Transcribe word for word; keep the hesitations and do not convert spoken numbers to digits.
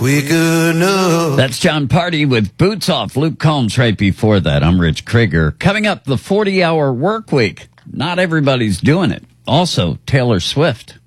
We could know. That's John Party with Boots Off. Luke Combs right before that. I'm Rich Krieger. Coming up, the forty-hour work week. Not everybody's doing it. Also, Taylor Swift.